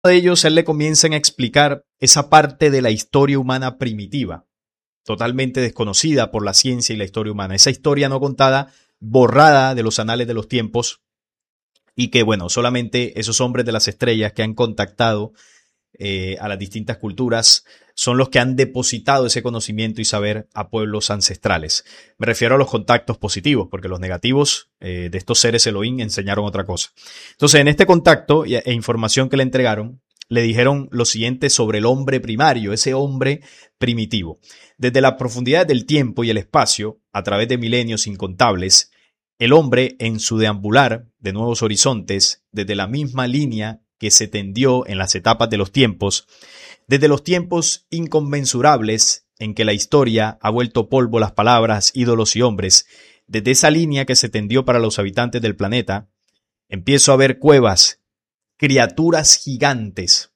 de ellos, él le comienzan a explicar esa parte de la historia humana primitiva, totalmente desconocida por la ciencia y la historia humana. Esa historia no contada, borrada de los anales de los tiempos, y que, bueno, solamente esos hombres de las estrellas que han contactado a las distintas culturas son los que han depositado ese conocimiento y saber a pueblos ancestrales. Me refiero a los contactos positivos, porque los negativos de estos seres Elohim enseñaron otra cosa. Entonces, en este contacto e información que le entregaron, le dijeron lo siguiente sobre el hombre primario, ese hombre primitivo. Desde la profundidad del tiempo y el espacio, a través de milenios incontables, el hombre en su deambular de nuevos horizontes, desde la misma línea que se tendió en las etapas de los tiempos, desde los tiempos inconmensurables en que la historia ha vuelto polvo las palabras, ídolos y hombres, desde esa línea que se tendió para los habitantes del planeta, empiezo a ver cuevas, criaturas gigantes,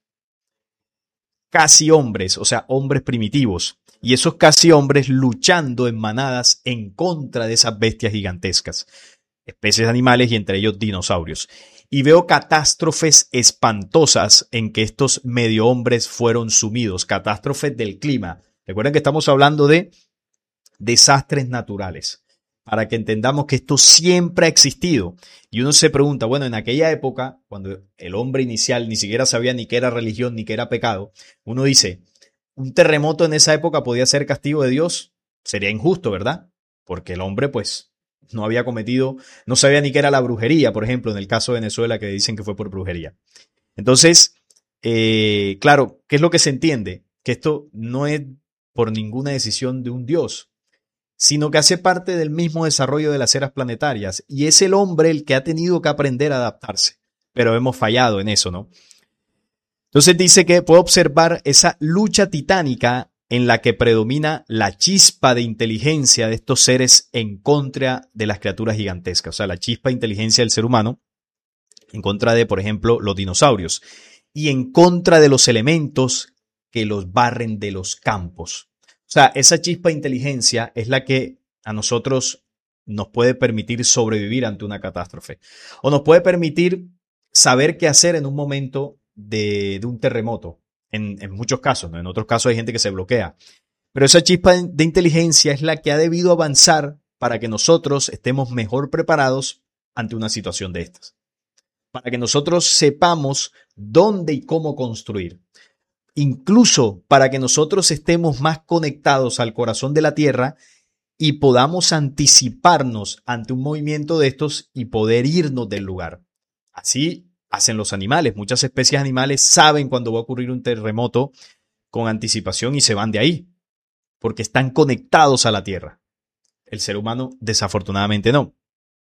casi hombres, o sea, hombres primitivos, y esos casi hombres luchando en manadas en contra de esas bestias gigantescas, especies animales y entre ellos dinosaurios. Y veo catástrofes espantosas en que estos medio hombres fueron sumidos, catástrofes del clima. Recuerden que estamos hablando de desastres naturales, para que entendamos que esto siempre ha existido. Y uno se pregunta, bueno, en aquella época, cuando el hombre inicial ni siquiera sabía ni qué era religión ni qué era pecado, uno dice, un terremoto en esa época podía ser castigo de Dios, sería injusto, ¿verdad? Porque el hombre, pues, no había cometido, no sabía ni qué era la brujería, por ejemplo, en el caso de Venezuela, que dicen que fue por brujería. Entonces, claro, ¿qué es lo que se entiende? Que esto no es por ninguna decisión de un Dios, sino que hace parte del mismo desarrollo de las eras planetarias, y es el hombre el que ha tenido que aprender a adaptarse, pero hemos fallado en eso, ¿no? Entonces dice que puede observar esa lucha titánica en la que predomina la chispa de inteligencia de estos seres en contra de las criaturas gigantescas. O sea, la chispa de inteligencia del ser humano en contra de, por ejemplo, los dinosaurios y en contra de los elementos que los barren de los campos. O sea, esa chispa de inteligencia es la que a nosotros nos puede permitir sobrevivir ante una catástrofe o nos puede permitir saber qué hacer en un momento de un terremoto. En muchos casos, ¿no? En otros casos hay gente que se bloquea. Pero esa chispa de inteligencia es la que ha debido avanzar para que nosotros estemos mejor preparados ante una situación de estas. Para que nosotros sepamos dónde y cómo construir. Incluso para que nosotros estemos más conectados al corazón de la tierra y podamos anticiparnos ante un movimiento de estos y poder irnos del lugar. Así hacen los animales. Muchas especies animales saben cuando va a ocurrir un terremoto con anticipación y se van de ahí, porque están conectados a la tierra. El ser humano, desafortunadamente, no.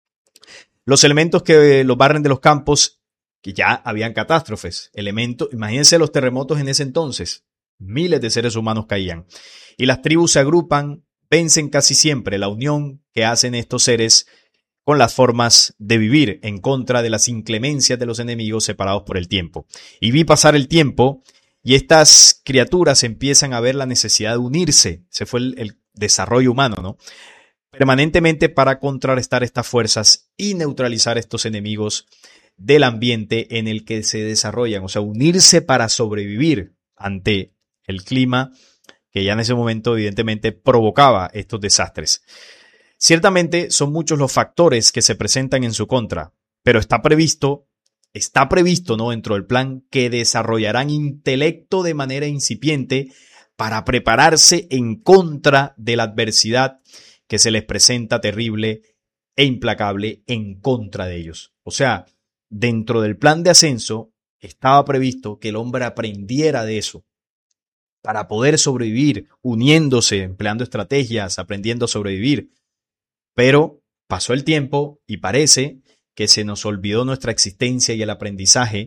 Los elementos que los barren de los campos, que ya habían catástrofes. Imagínense los terremotos en ese entonces. Miles de seres humanos caían. Y las tribus se agrupan, vencen casi siempre la unión que hacen estos seres con las formas de vivir en contra de las inclemencias de los enemigos separados por el tiempo. Y vi pasar el tiempo y estas criaturas empiezan a ver la necesidad de unirse. Ese fue el desarrollo humano, ¿no? Permanentemente para contrarrestar estas fuerzas y neutralizar estos enemigos del ambiente en el que se desarrollan. O sea, unirse para sobrevivir ante el clima que ya en ese momento evidentemente provocaba estos desastres. Ciertamente son muchos los factores que se presentan en su contra, pero está previsto, ¿no?, dentro del plan que desarrollarán intelecto de manera incipiente para prepararse en contra de la adversidad que se les presenta terrible e implacable en contra de ellos. O sea, dentro del plan de ascenso estaba previsto que el hombre aprendiera de eso para poder sobrevivir, uniéndose, empleando estrategias, aprendiendo a sobrevivir. Pero pasó el tiempo y parece que se nos olvidó nuestra existencia y el aprendizaje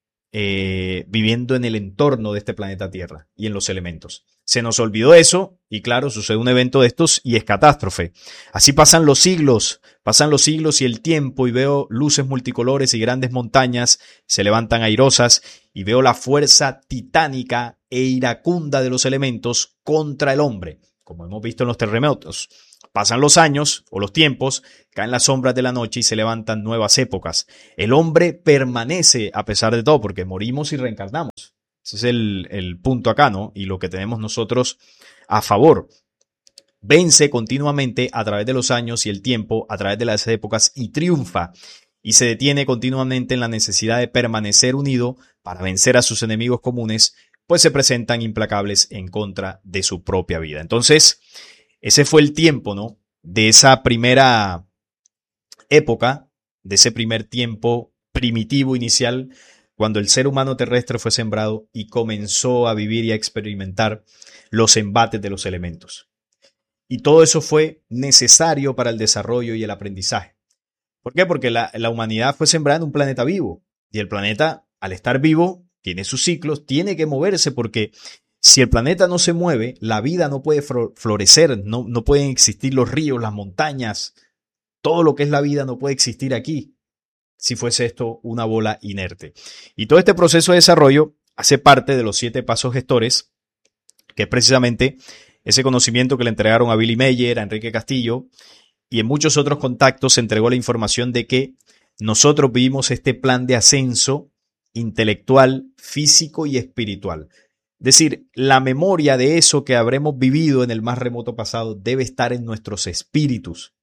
viviendo en el entorno de este planeta Tierra y en los elementos. Se nos olvidó eso y claro, sucede un evento de estos y es catástrofe. Así pasan los siglos y el tiempo y veo luces multicolores y grandes montañas se levantan airosas y veo la fuerza titánica e iracunda de los elementos contra el hombre, como hemos visto en los terremotos. Pasan los años o los tiempos, caen las sombras de la noche y se levantan nuevas épocas. El hombre permanece a pesar de todo, porque morimos y reencarnamos. Ese es el punto acá, ¿no? Y lo que tenemos nosotros a favor. Vence continuamente a través de los años y el tiempo, a través de las épocas, y triunfa. Y se detiene continuamente en la necesidad de permanecer unido para vencer a sus enemigos comunes, pues se presentan implacables en contra de su propia vida. Entonces, ese fue el tiempo, ¿no? De esa primera época, de ese primer tiempo primitivo inicial, cuando el ser humano terrestre fue sembrado y comenzó a vivir y a experimentar los embates de los elementos. Y todo eso fue necesario para el desarrollo y el aprendizaje. ¿Por qué? Porque la humanidad fue sembrada en un planeta vivo. Y el planeta, al estar vivo, tiene sus ciclos, tiene que moverse, porque si el planeta no se mueve, la vida no puede florecer, no pueden existir los ríos, las montañas, todo lo que es la vida no puede existir aquí si fuese esto una bola inerte. Y todo este proceso de desarrollo hace parte de los 7 pasos gestores, que es precisamente ese conocimiento que le entregaron a Billy Meyer, a Enrique Castillo, y en muchos otros contactos se entregó la información de que nosotros vivimos este plan de ascenso intelectual, físico y espiritual. Es decir, la memoria de eso que habremos vivido en el más remoto pasado debe estar en nuestros espíritus.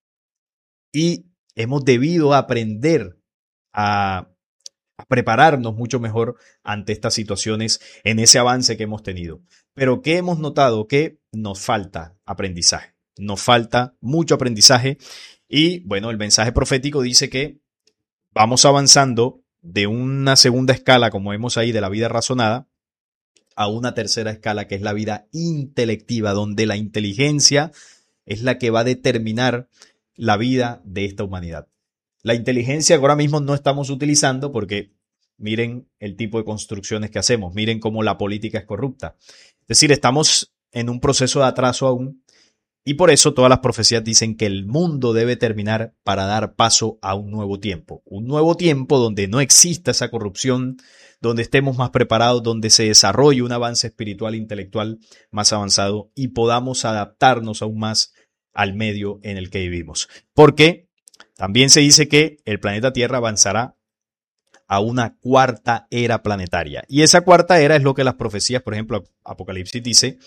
Y hemos debido aprender a prepararnos mucho mejor ante estas situaciones en ese avance que hemos tenido. Pero ¿qué hemos notado? Que nos falta aprendizaje. Nos falta mucho aprendizaje. Y bueno, el mensaje profético dice que vamos avanzando de una segunda escala, como vemos ahí, de la vida razonada, a una tercera escala, que es la vida intelectiva, donde la inteligencia es la que va a determinar la vida de esta humanidad. La inteligencia que ahora mismo no estamos utilizando porque miren el tipo de construcciones que hacemos, miren cómo la política es corrupta. Es decir, estamos en un proceso de atraso aún, y por eso todas las profecías dicen que el mundo debe terminar para dar paso a un nuevo tiempo donde no exista esa corrupción, donde estemos más preparados, donde se desarrolle un avance espiritual e intelectual más avanzado y podamos adaptarnos aún más al medio en el que vivimos. Porque también se dice que el planeta Tierra avanzará a una cuarta era planetaria. Y esa cuarta era es lo que las profecías, por ejemplo, Apocalipsis dice,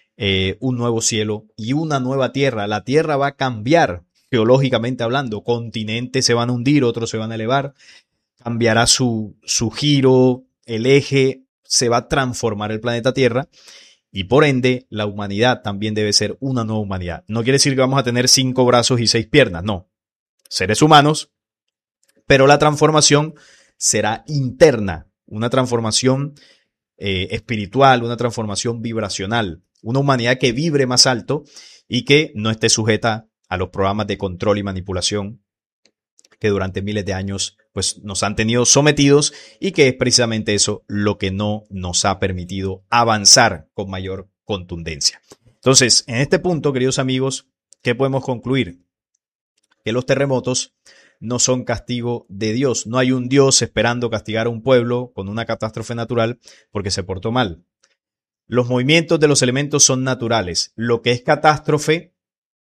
un nuevo cielo y una nueva tierra. La tierra va a cambiar geológicamente hablando. Continentes se van a hundir, otros se van a elevar. Cambiará su giro, el eje, se va a transformar el planeta Tierra. Y por ende, la humanidad también debe ser una nueva humanidad. No quiere decir que vamos a tener 5 brazos y 6 piernas, no. Seres humanos, pero la transformación será interna, una transformación espiritual, una transformación vibracional, una humanidad que vibre más alto y que no esté sujeta a los programas de control y manipulación que durante miles de años pues, nos han tenido sometidos, y que es precisamente eso lo que no nos ha permitido avanzar con mayor contundencia. Entonces, en este punto, queridos amigos, ¿qué podemos concluir? Que los terremotos no son castigo de Dios. No hay un Dios esperando castigar a un pueblo con una catástrofe natural porque se portó mal. Los movimientos de los elementos son naturales. Lo que es catástrofe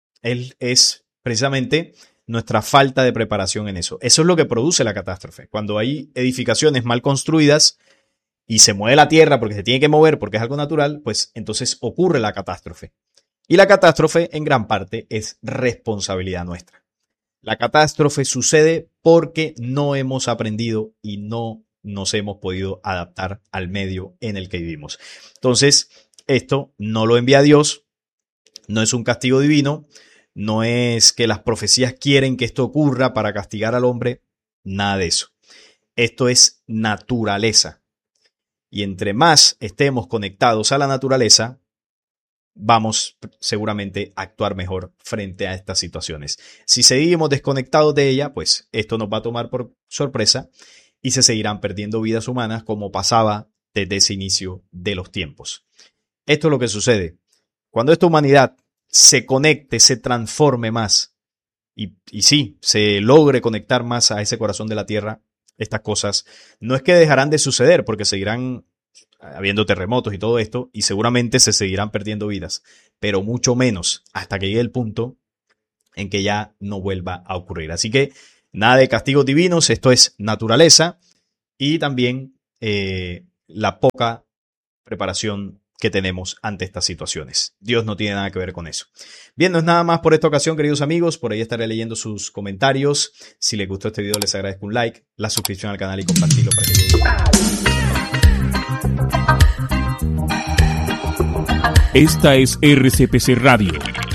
es precisamente nuestra falta de preparación en eso. Eso es lo que produce la catástrofe. Cuando hay edificaciones mal construidas y se mueve la tierra porque se tiene que mover porque es algo natural, pues entonces ocurre la catástrofe. Y la catástrofe en gran parte es responsabilidad nuestra. La catástrofe sucede porque no hemos aprendido y no nos hemos podido adaptar al medio en el que vivimos. Entonces, esto no lo envía Dios, no es un castigo divino, no es que las profecías quieren que esto ocurra para castigar al hombre, nada de eso. Esto es naturaleza. Y entre más estemos conectados a la naturaleza, vamos seguramente a actuar mejor frente a estas situaciones. Si seguimos desconectados de ella, pues esto nos va a tomar por sorpresa y se seguirán perdiendo vidas humanas como pasaba desde ese inicio de los tiempos. Esto es lo que sucede. Cuando esta humanidad se conecte, se transforme más y sí, se logre conectar más a ese corazón de la tierra, estas cosas no es que dejarán de suceder porque seguirán habiendo terremotos y todo esto, y seguramente se seguirán perdiendo vidas, pero mucho menos hasta que llegue el punto en que ya no vuelva a ocurrir. Así que nada de castigos divinos, esto es naturaleza y también la poca preparación que tenemos ante estas situaciones. Dios no tiene nada que ver con eso. Bien, no es nada más por esta ocasión, queridos amigos. Por ahí estaré leyendo sus comentarios. Si les gustó este video, les agradezco un like, la suscripción al canal y compartirlo para que llegue. Esta es RCPC Radio,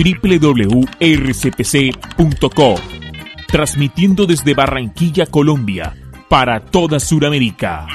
www.rcpc.co, transmitiendo desde Barranquilla, Colombia, para toda Sudamérica.